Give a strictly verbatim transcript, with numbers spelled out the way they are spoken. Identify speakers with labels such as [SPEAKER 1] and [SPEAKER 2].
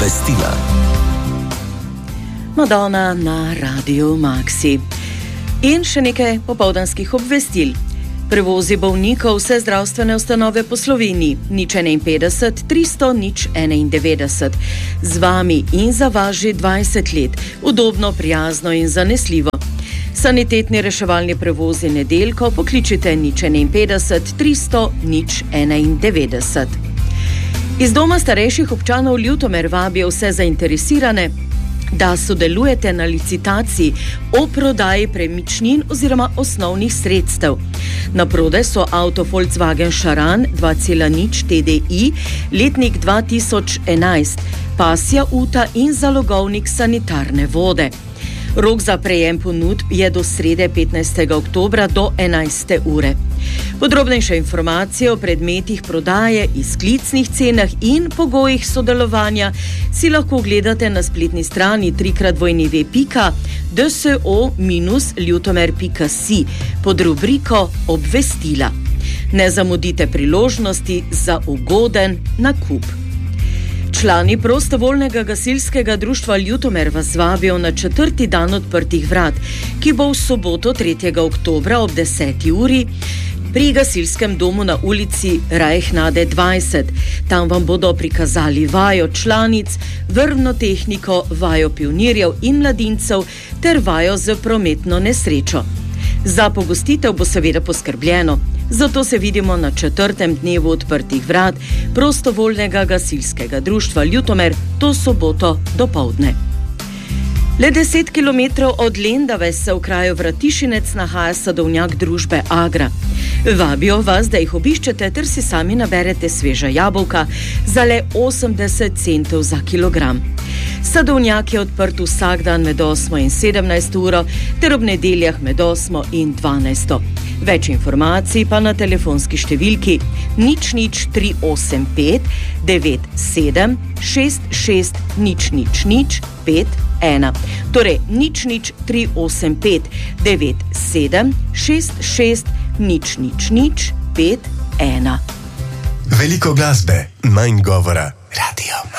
[SPEAKER 1] Obvestila.
[SPEAKER 2] Madonna na Radiu Maxi. In še nekaj popoldanskih obvestil. Prevozi bolnikov vse zdravstvene ustanove po Sloveniji. nič enainpetdeset, tristo, nič enaindevetdeset. Z vami in za vas že dvajset let. Udobno, prijazno in zanesljivo. Sanitetni reševalni prevozi nedeljko pokličite nič enainpetdeset, tristo, nič enaindevetdeset. Iz Doma starejših občanov Ljutomer vabijo vse zainteresirane, da sodelujete na licitaciji o prodaji premičnin oziroma osnovnih sredstev. Na prodaj so avto Volkswagen Charan dva cela nič T D I, letnik dva tisoč enajst, pasja uta in zalogovnik sanitarne vode. Rok za prejem ponudb je do srede petnajstega oktobra do enajste ure. Podrobnejše informacije o predmetih prodaje, izklicnih cenah in pogojih sodelovanja si lahko ogledate na spletni strani trikrat dvojni pika d s o minus ljutomer pika si pod rubriko Obvestila. Ne zamudite priložnosti za ugoden nakup. Člani prostovoljnega gasilskega društva Ljutomer vas vabijo na četrti dan odprtih vrat, ki bo v soboto tretjega oktobra ob deseti uri pri gasilskem domu na ulici Rajhnade dvajset. Tam vam bodo prikazali vajo članic, vrvno tehniko, vajo pionirjev in mladincev ter vajo z prometno nesrečo. Za pogostitev bo seveda poskrbljeno, zato se vidimo na četrtem dnevu odprtih vrat prostovoljnega gasilskega društva Ljutomer to soboto dopoldne. Le deset kilometrov od Lendave se v kraju Vratišinec nahaja sadovnjak družbe Agra. Vabijo vas, da jih obiščete ter si sami naberete sveža jabolka za le osemdeset centov za kilogram. Sadovnjak je odprt vsak dan med osmo in sedemnajsto uro ter ob nedeljah med osmo in dvanajsto. Več informacij pa na telefonski številki nič nič tri osem pet devet sedem šest šest nič nič nič pet ena. Torej nič nič tri osem pet devet sedem šest šest nič nič nič pet ena.
[SPEAKER 1] Veliko glasbe, manj govora. Radio